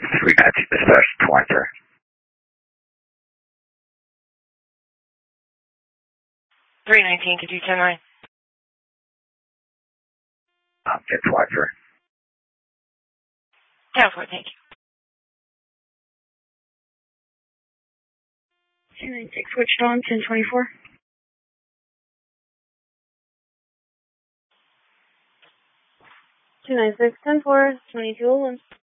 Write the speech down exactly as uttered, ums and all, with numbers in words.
three ninety dispatch twenty-three. three nineteen, could you ten nine? Um, ten twenty-three. ten four, thank you. two nine six, switched on, ten twenty-four. two nine six, ten four, twenty-two oh one.